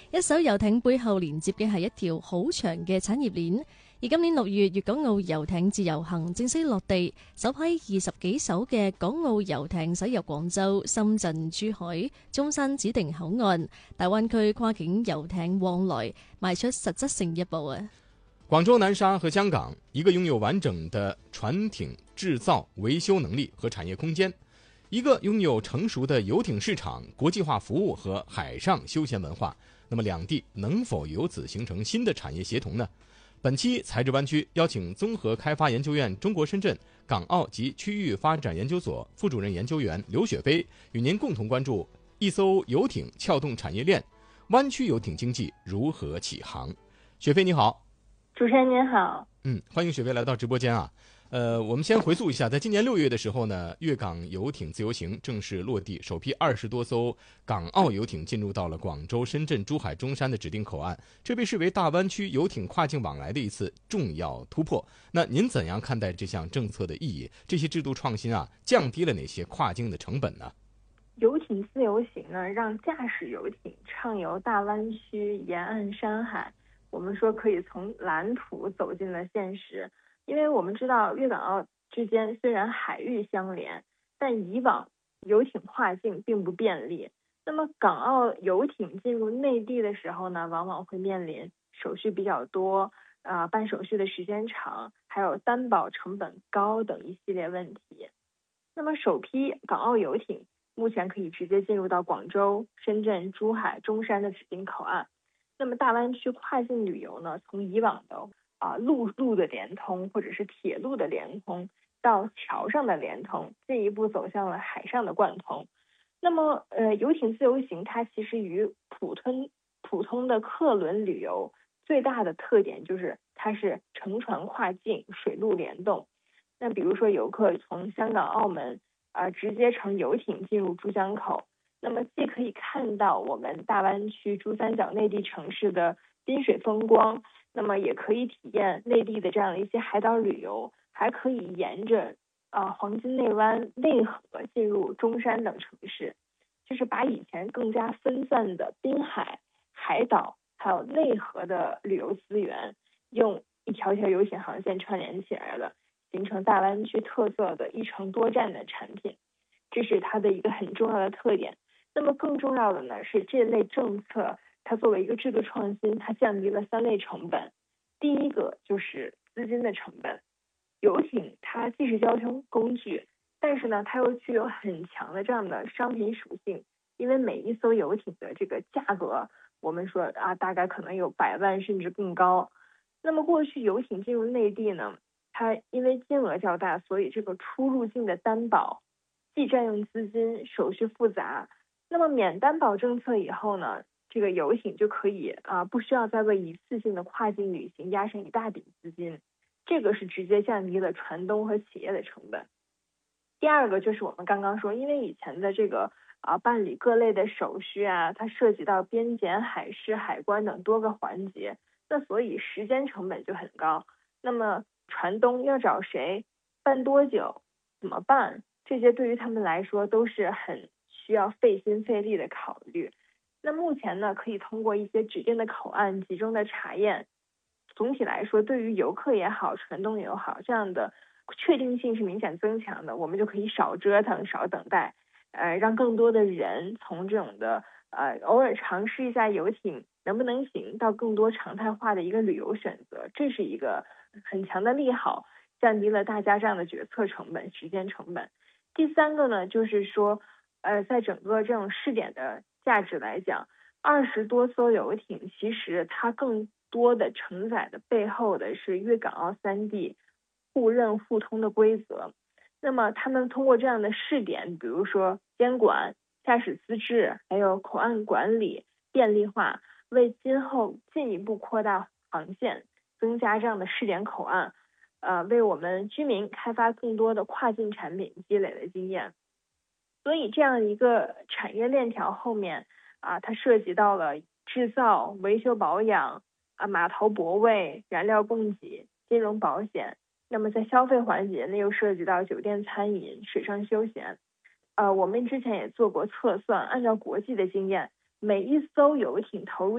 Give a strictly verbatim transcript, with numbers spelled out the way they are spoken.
一艘遊艇背後連接嘅係一條好長嘅產業鏈。而今年六月，粵港澳遊艇自由行正式落地，首批二十幾艘嘅港澳遊艇駛入廣州、深圳、珠海、中山指定口岸，大灣區跨境遊艇往來邁出實質性一步啊！ 廣州南沙和香港，一個擁有完整的船艇製造、維修能力和產業空間，一個擁有成熟的遊艇市場、國際化服務和海上休閒文化。那麼兩地能否由此形成新的產業協同呢？本期財智灣區邀請綜合開發研究院中國深圳港澳及區域發展研究所副主任研究員劉雪飛，與您共同關注一艘遊艇撬動產業鏈，灣區遊艇經濟如何起航。雪飛你好。 主持人您好。 嗯，歡迎雪飛來到直播間啊。呃，我們先回溯一下，在今年六月的時候呢，粵港遊艇自由行正式落地，首批二十多艘港澳遊艇進入到了廣州、深圳、珠海、中山的指定口岸，這被視為大灣區遊艇跨境往來的一次重要突破。那您怎樣看待這項政策的意義？這些制度創新啊，降低了哪些跨境的成本呢？ 遊艇自由行呢，讓駕駛遊艇暢遊大灣區沿岸山海，我們說可以從藍圖走進了現實。因為我們知道粵港澳之間雖然海域相連，但以往遊艇跨境並不便利。那麼港澳遊艇進入內地的時候呢，往往會面臨手續比較多，啊、呃，辦手續的時間長，還有擔保成本高等一系列問題。那麼首批港澳遊艇目前可以直接進入到廣州、深圳、珠海、中山的指定口岸。那麼大灣區跨境旅遊呢，從以往的啊，陸路的連通或者是鐵路的連通，到橋上的連通，進一步走向了海上的貫通。那麼，呃，遊艇自由行它其實與普通普通的客輪旅遊最大的特點就是它是乘船跨境，水陸聯動。那比如說遊客從香港、澳門啊、呃，直接乘遊艇進入珠江口，那麼既可以看到我們大灣區珠三角內地城市的濱水風光，那麼也可以體驗內地的這樣的一些海島旅遊，還可以沿着啊、呃、黃金內灣內河進入中山等城市，就是把以前更加分散的濱海、海島還有內河的旅遊資源，用一條條遊艇航線串聯起來了，形成大灣區特色的一程多站的產品，這是它的一個很重要的特點。那麼更重要的呢，是這類政策它作為一個制度創新，它降低了三類成本。第一個就是資金的成本。遊艇它既是交通工具，但是呢，它又具有很強的這樣的商品屬性，因為每一艘遊艇的這個價格，我們說啊，大概可能有百萬甚至更高。那麼過去遊艇進入內地呢，它因為金額較大，所以這個出入境的擔保既佔用資金，手續複雜。那麼免擔保政策以後呢，這個遊艇就可以啊，不需要再為一次性的跨境旅行押上一大筆資金，這個是直接降低了船東和企業的成本。第二個就是我們剛剛說，因為以前的這個啊辦理各類的手續啊，它涉及到邊檢、海事、海關等多個環節，那所以時間成本就很高。那麼船東要找誰，辦多久，怎麼辦，這些對於他們來說都是很需要費心費力的考慮。那目前呢，可以通過一些指定的口岸集中的查驗，總體來說，對於遊客也好，船東也好，這樣的確定性是明顯增強的。我們就可以少折騰、少等待，呃，讓更多的人從這種的呃偶爾嘗試一下遊艇能不能行，到更多常態化的一個旅遊選擇，這是一個很強的利好，降低了大家這樣的決策成本、時間成本。第三個呢，就是說，呃，在整個這種試點的價值來講，二十多艘遊艇，其實它更多的承載的背後的是粵港澳三地互認互通的規則。那麼他們通過這樣的試點，比如說監管、駕駛資質，還有口岸管理便利化，為今後進一步擴大航線，增加這樣的試點口岸，呃，為我們居民開發更多的跨境產品積累了經驗。所以這樣一個產業鏈條後面啊，它涉及到了製造、維修保養啊、碼頭泊位、燃料供給、金融保險。那麼在消費環節呢，又涉及到酒店餐飲、水上休閒。呃，我們之前也做過測算，按照國際的經驗，每一艘遊艇投入